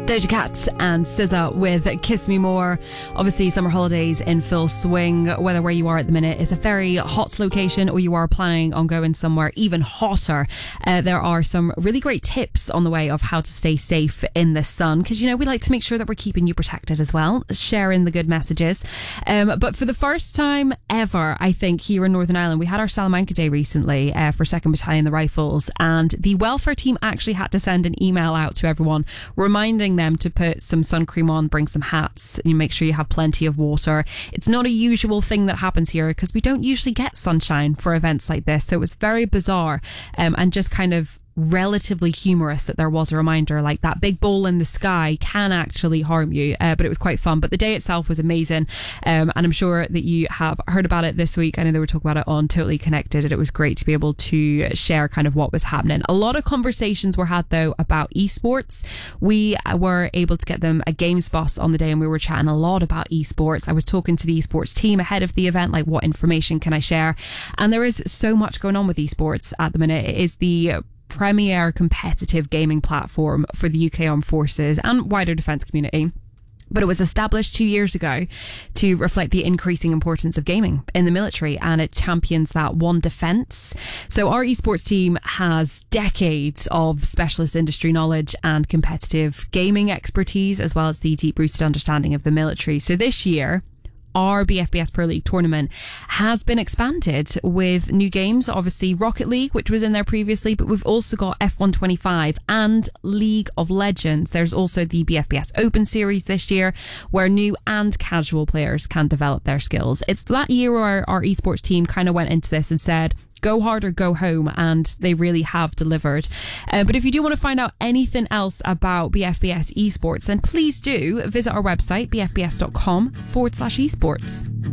Doja Cat and SZA with Kiss Me More. Obviously, summer holidays in full swing. Whether where you are at the minute is a very hot location or you are planning on going somewhere even hotter, there are some really great tips on the way of how to stay safe in the sun. Because, we like to make sure that we're keeping you protected as well, sharing the good messages. But for the first time ever, I think, here in Northern Ireland, we had our Salamanca Day recently for 2nd Battalion, the Rifles, and the welfare team actually had to send an email out to everyone reminding them to put some sun cream on, bring some hats, and make sure you have plenty of water. It's not a usual thing that happens here because we don't usually get sunshine for events like this, so it was very bizarre and just kind of relatively humorous that there was a reminder, like that big bowl in the sky can actually harm you, but it was quite fun. But the day itself was amazing, and I'm sure that you have heard about it this week. I know they were talking about it on Totally Connected, and it was great to be able to share kind of what was happening. A lot of conversations were had though about esports. We were able to get them a Games Boss on the day, and we were chatting a lot about esports. I was talking to the esports team ahead of the event, like what information can I share, and there is so much going on with esports at the minute. It is the premier competitive gaming platform for the UK Armed Forces and wider defence community. But it was established 2 years ago to reflect the increasing importance of gaming in the military, and it champions that one defence. So our esports team has decades of specialist industry knowledge and competitive gaming expertise, as well as the deep-rooted understanding of the military. So this year, our BFBS Pro League tournament has been expanded with new games. Obviously Rocket League, which was in there previously, but we've also got F125 and League of Legends. There's also the BFBS Open Series this year, where new and casual players can develop their skills. It's that year where our esports team kind of went into this and said, go hard or go home, and they really have delivered. But if you do want to find out anything else about BFBS esports, then please do visit our website, bfbs.com/esports.